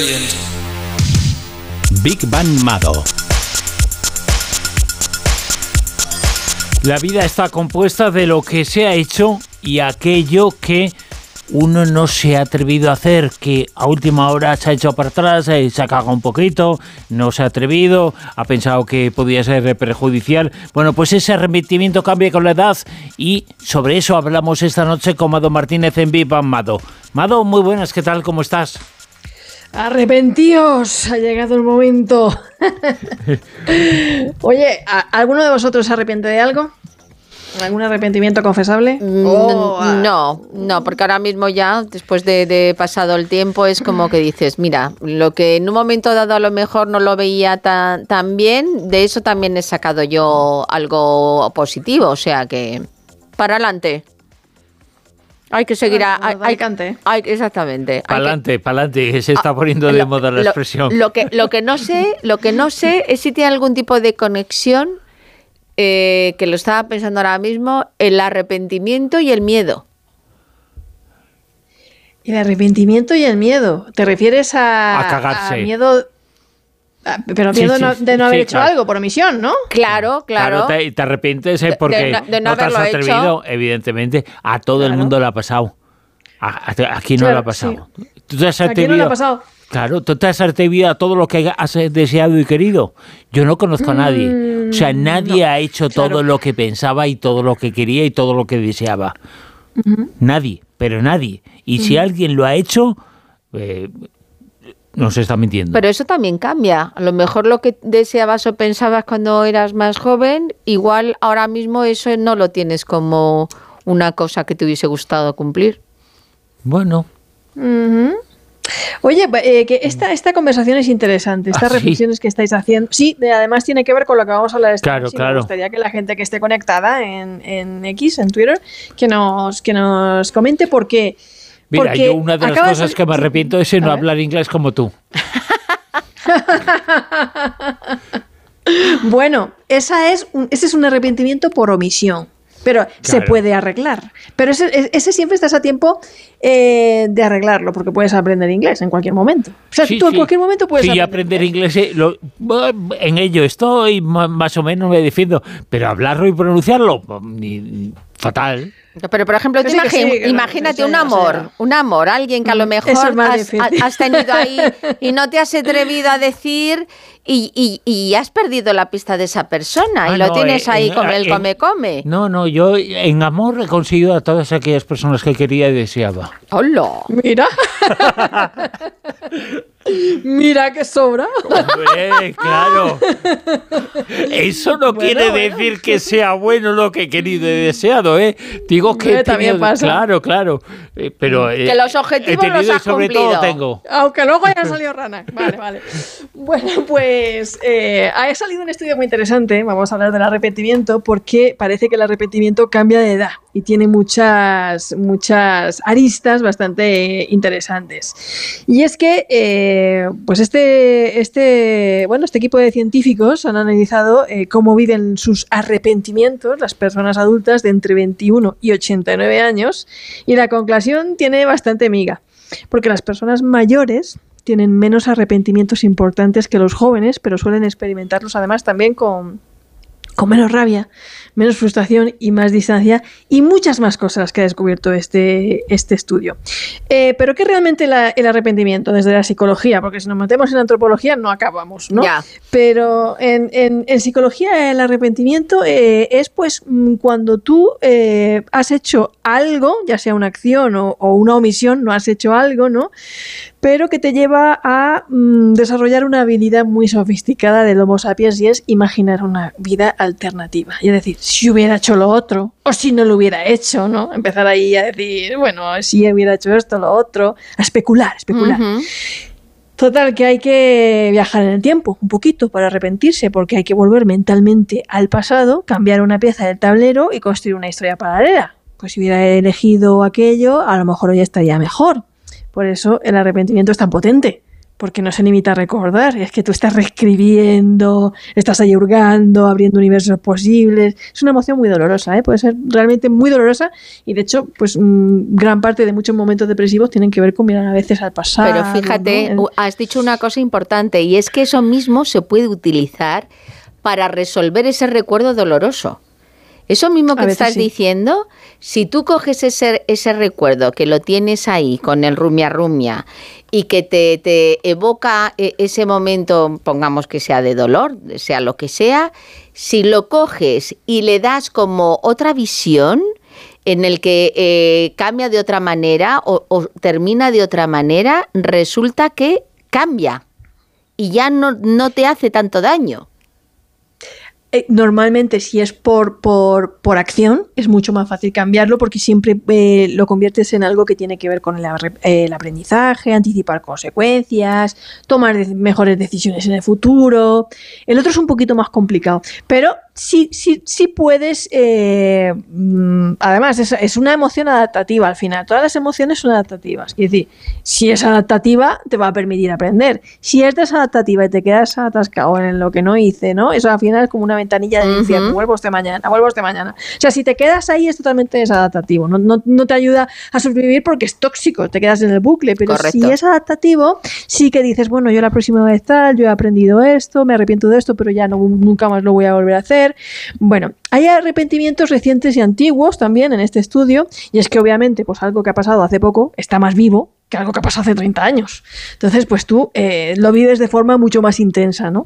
Big Bang Mado. La vida está compuesta de lo que se ha hecho y aquello que uno no se ha atrevido a hacer, que a última hora se ha echado para atrás, se ha cagado un poquito, no se ha atrevido, ha pensado que podía ser perjudicial. Bueno, pues ese arrepentimiento cambia con la edad y sobre eso hablamos esta noche con Mado Martínez en Big Bang Mado. Mado, muy buenas, ¿qué tal? ¿Cómo estás? Arrepentíos, ha llegado el momento. Oye, ¿alguno de vosotros se arrepiente de algo? ¿Algún arrepentimiento confesable? No, porque ahora mismo ya, después de pasado el tiempo, es como que dices, mira, lo que en un momento dado a lo mejor no lo veía tan bien, de eso también he sacado yo algo positivo, o sea que, para adelante. Hay que seguir exactamente. Para adelante, que se está poniendo de moda la expresión. Lo que no sé es si tiene algún tipo de conexión, que lo estaba pensando ahora mismo, el arrepentimiento y el miedo. El arrepentimiento y el miedo. ¿Te refieres a cagarse? A miedo? Pero miedo de no haber hecho algo por omisión, ¿no? Claro. Te arrepientes porque de no te has atrevido, evidentemente. A todo el mundo le ha pasado. Aquí no le ha pasado. Sí. ¿Tú te has atrevido? ¿A quién no le ha pasado? Claro, tú te has atrevido a todo lo que has deseado y querido. Yo no conozco a nadie. O sea, nadie ha hecho todo lo que pensaba y todo lo que quería y todo lo que deseaba. Nadie, pero nadie. Y si alguien lo ha hecho... nos está mintiendo. Pero eso también cambia. A lo mejor lo que deseabas o pensabas cuando eras más joven, igual ahora mismo eso no lo tienes como una cosa que te hubiese gustado cumplir. Bueno. Oye, que esta conversación es interesante, estas reflexiones que estáis haciendo. Sí, además tiene que ver con lo que vamos a hablar esta noche. Claro. Me gustaría que la gente que esté conectada en X, en Twitter, que nos comente por qué. Mira, yo una de las cosas que me arrepiento es no hablar inglés como tú. Bueno, ese es un arrepentimiento por omisión, pero se puede arreglar. Pero ese siempre estás a tiempo de arreglarlo, porque puedes aprender inglés en cualquier momento. O sea, tú en cualquier momento puedes aprender inglés. En ello estoy, más o menos me defiendo, pero hablarlo y pronunciarlo, fatal. Pero, por ejemplo, imagínate un amor, alguien que a lo mejor has tenido ahí y no te has atrevido a decir y has perdido la pista de esa persona y lo tienes ahí como el come. No, yo en amor he conseguido a todas aquellas personas que quería y deseaba. ¡Hola! Mira. Mira que sobra. Hombre, claro. Eso no quiere decir que sea bueno lo que he querido y deseado, ¿eh? Digo que también pasa. Claro. Pero que los objetivos los has sobre cumplido. Todo tengo. Aunque luego haya salido rana. Vale. Bueno, pues ha salido un estudio muy interesante. Vamos a hablar del arrepentimiento porque parece que el arrepentimiento cambia de edad y tiene muchas aristas bastante interesantes. Y es que pues este equipo de científicos han analizado cómo viven sus arrepentimientos las personas adultas de entre 21 y 89 años y la conclusión tiene bastante miga, porque las personas mayores tienen menos arrepentimientos importantes que los jóvenes, pero suelen experimentarlos además también con menos rabia, menos frustración y más distancia y muchas más cosas que ha descubierto este estudio. Pero ¿qué es realmente el arrepentimiento desde la psicología? Porque si nos metemos en antropología no acabamos, ¿no? Ya. Pero en psicología el arrepentimiento es pues cuando tú has hecho algo, ya sea una acción o una omisión, no has hecho algo, ¿no? Pero que te lleva a desarrollar una habilidad muy sofisticada del Homo sapiens y es imaginar una vida alternativa. Y es decir, si hubiera hecho lo otro, o si no lo hubiera hecho, ¿no? Empezar ahí a decir, bueno, si hubiera hecho esto, lo otro, a especular. Uh-huh. Total, que hay que viajar en el tiempo un poquito para arrepentirse, porque hay que volver mentalmente al pasado, cambiar una pieza del tablero y construir una historia paralela. Pues si hubiera elegido aquello, a lo mejor hoy estaría mejor. Por eso el arrepentimiento es tan potente, porque no se limita a recordar, es que tú estás reescribiendo, estás ahí hurgando, abriendo universos posibles. Es una emoción muy dolorosa, puede ser realmente muy dolorosa, y de hecho, pues gran parte de muchos momentos depresivos tienen que ver con mirar a veces al pasado. Pero fíjate, ¿no? has dicho una cosa importante, y es que eso mismo se puede utilizar para resolver ese recuerdo doloroso. Eso mismo que estás diciendo, si tú coges ese recuerdo que lo tienes ahí con el rumia y que te evoca ese momento, pongamos que sea de dolor, sea lo que sea, si lo coges y le das como otra visión en el que cambia de otra manera o termina de otra manera, resulta que cambia y ya no te hace tanto daño. Normalmente, si es por acción, es mucho más fácil cambiarlo, porque siempre lo conviertes en algo que tiene que ver con el aprendizaje, anticipar consecuencias, tomar mejores decisiones en el futuro. El otro es un poquito más complicado, pero sí puedes. Además, es una emoción adaptativa al final. Todas las emociones son adaptativas. Es decir, si es adaptativa, te va a permitir aprender. Si es desadaptativa y te quedas atascado en lo que no hice, ¿no? Eso al final es como una ventanilla de decir, vuelvo este mañana. O sea, si te quedas ahí es totalmente desadaptativo. No te ayuda a sobrevivir porque es tóxico, te quedas en el bucle. Pero correcto. Si es adaptativo, sí que dices, bueno, yo la próxima vez yo he aprendido esto, me arrepiento de esto, pero ya nunca más lo voy a volver a hacer. Bueno, hay arrepentimientos recientes y antiguos también en este estudio, y es que obviamente pues algo que ha pasado hace poco está más vivo que algo que ha pasado hace 30 años. Entonces, pues tú lo vives de forma mucho más intensa, ¿no?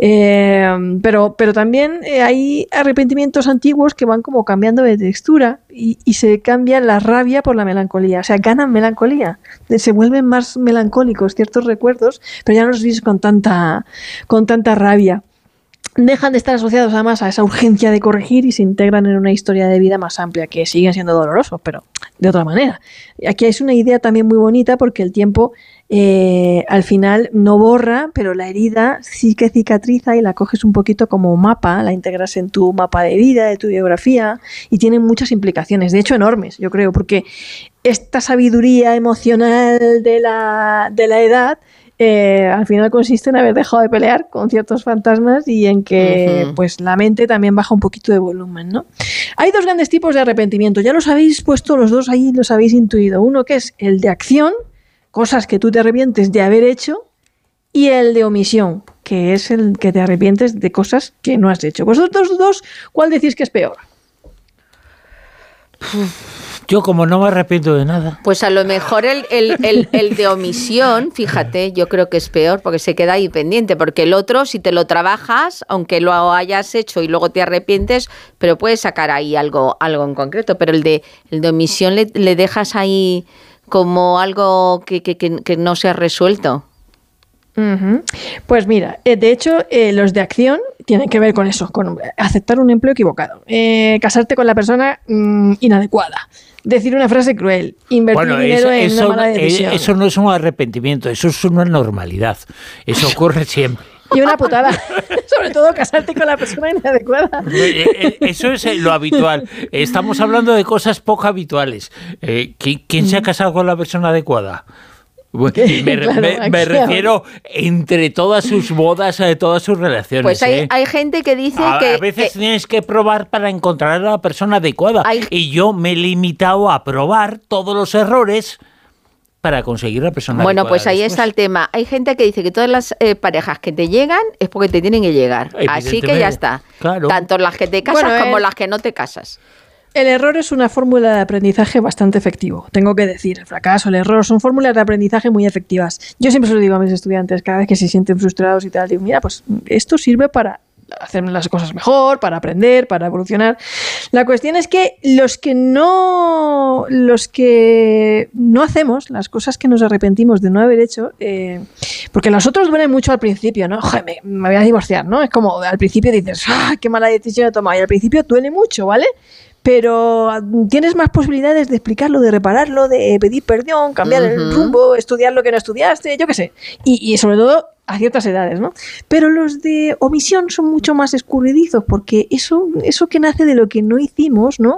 Pero también hay arrepentimientos antiguos que van como cambiando de textura y se cambia la rabia por la melancolía. O sea, ganan melancolía. Se vuelven más melancólicos ciertos recuerdos, pero ya no los vives con tanta rabia. Dejan de estar asociados además a esa urgencia de corregir y se integran en una historia de vida más amplia, que siguen siendo dolorosos, pero de otra manera. Aquí es una idea también muy bonita, porque el tiempo al final no borra, pero la herida sí que cicatriza y la coges un poquito como mapa, la integras en tu mapa de vida, de tu biografía, y tiene muchas implicaciones, de hecho enormes, yo creo, porque esta sabiduría emocional de la edad al final consiste en haber dejado de pelear con ciertos fantasmas y en que pues la mente también baja un poquito de volumen, ¿no? Hay dos grandes tipos de arrepentimiento, ya los habéis puesto los dos ahí, los habéis intuido. Uno que es el de acción, cosas que tú te arrepientes de haber hecho, y el de omisión, que es el que te arrepientes de cosas que no has hecho. Vosotros dos, ¿cuál decís que es peor? Yo como no me arrepiento de nada. Pues a lo mejor el de omisión, fíjate, yo creo que es peor porque se queda ahí pendiente, porque el otro, si te lo trabajas, aunque lo hayas hecho y luego te arrepientes, pero puedes sacar ahí algo en concreto, pero el de omisión le dejas ahí como algo que no se ha resuelto. Pues mira, de hecho, los de acción tienen que ver con eso, con aceptar un empleo equivocado, casarte con la persona inadecuada, decir una frase cruel, invertir dinero en una mala decisión. Eso no es un arrepentimiento, eso es una normalidad. Eso ocurre siempre. Y una putada, sobre todo casarte con la persona inadecuada. Eso es lo habitual. Estamos hablando de cosas poco habituales. ¿Quién se ha casado con la persona adecuada? Me refiero entre todas sus bodas, todas sus relaciones. Pues hay gente que dice que a veces tienes que probar para encontrar a la persona adecuada. Y yo me he limitado a probar todos los errores para conseguir la persona adecuada. Bueno, pues ahí está el tema. Hay gente que dice que todas las parejas que te llegan es porque te tienen que llegar. Así que ya está. Claro. Tanto las que te casas como las que no te casas. El error es una fórmula de aprendizaje bastante efectivo, tengo que decir. El fracaso, el error son fórmulas de aprendizaje muy efectivas. Yo siempre se lo digo a mis estudiantes cada vez que se sienten frustrados y tal, digo, mira, pues esto sirve para hacer las cosas mejor, para aprender, para evolucionar. La cuestión es que los que no hacemos las cosas que nos arrepentimos de no haber hecho, porque los otros duelen mucho al principio, ¿no? Joder, me voy a divorciar, ¿no? Es como al principio dices, qué mala decisión he tomado, y al principio duele mucho, ¿vale? Pero tienes más posibilidades de explicarlo, de repararlo, de pedir perdón, cambiar el rumbo, estudiar lo que no estudiaste, yo qué sé. Y sobre todo a ciertas edades, ¿no? Pero los de omisión son mucho más escurridizos, porque eso que nace de lo que no hicimos, ¿no?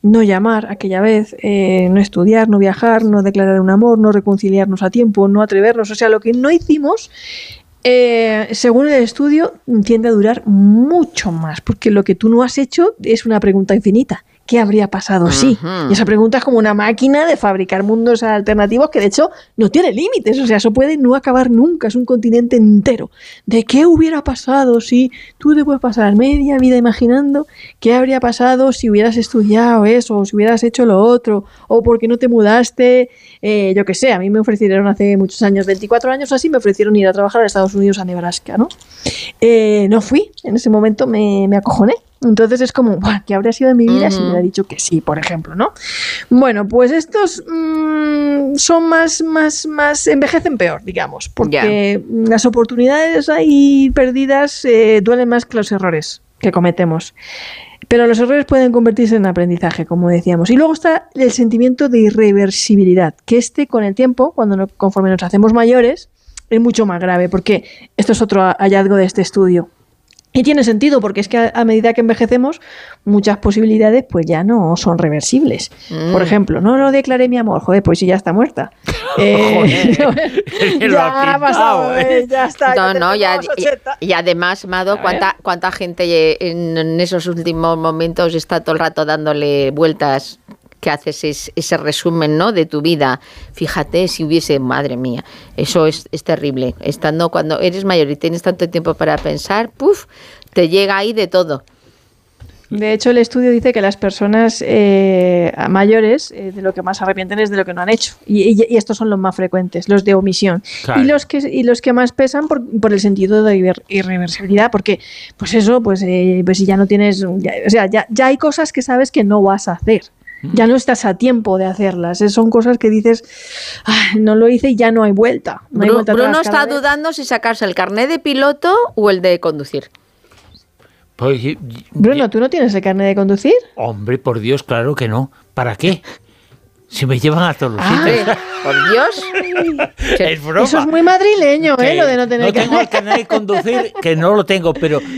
no llamar aquella vez, no estudiar, no viajar, no declarar un amor, no reconciliarnos a tiempo, no atrevernos. O sea, lo que no hicimos, según el estudio, tiende a durar mucho más, porque lo que tú no has hecho es una pregunta infinita. ¿Qué habría pasado si? Y esa pregunta es como una máquina de fabricar mundos alternativos que de hecho no tiene límites, o sea, eso puede no acabar nunca, es un continente entero. ¿De qué hubiera pasado si tú te puedes pasar media vida imaginando qué habría pasado si hubieras estudiado eso, o si hubieras hecho lo otro, o porque no te mudaste? Yo qué sé, a mí me ofrecieron hace muchos años, 24 años así, me ofrecieron ir a trabajar a Estados Unidos, a Nebraska, ¿no? No fui, en ese momento me acojoné. Entonces es como, ¿qué habría sido de mi vida si me hubiera dicho que sí, por ejemplo, ¿no? Bueno, pues estos son más envejecen peor, digamos, porque las oportunidades ahí perdidas duelen más que los errores que cometemos. Pero los errores pueden convertirse en aprendizaje, como decíamos. Y luego está el sentimiento de irreversibilidad, que con el tiempo, conforme nos hacemos mayores, es mucho más grave, porque esto es otro hallazgo de este estudio. Y tiene sentido, porque es que a medida que envejecemos, muchas posibilidades pues ya no son reversibles. Por ejemplo, no declaré mi amor, pues si ya está muerta. Ya ha pasado, ya está. No, y además, Mado, ¿cuánta gente en esos últimos momentos está todo el rato dándole vueltas? Que haces ese resumen, ¿no?, de tu vida. Fíjate si hubiese, madre mía, eso es terrible. Estando cuando eres mayor y tienes tanto tiempo para pensar, te llega ahí de todo. De hecho, el estudio dice que las personas mayores de lo que más se arrepienten es de lo que no han hecho. Y estos son los más frecuentes, los de omisión. Claro. Y los que más pesan por el sentido de irreversibilidad, porque pues si ya no tienes... Ya hay cosas que sabes que no vas a hacer. Ya no estás a tiempo de hacerlas. Son cosas que dices, no lo hice y ya no hay vuelta. No hay vuelta Bruno está dudando si sacarse el carnet de piloto o el de conducir. Pues, Bruno, ¿tú no tienes el carnet de conducir? Hombre, por Dios, claro que no. ¿Para qué? Si me llevan a todos los sitios. Por Dios. Es broma. Eso es muy madrileño, lo de no tener carnet. No tengo el carnet de conducir, que no lo tengo, pero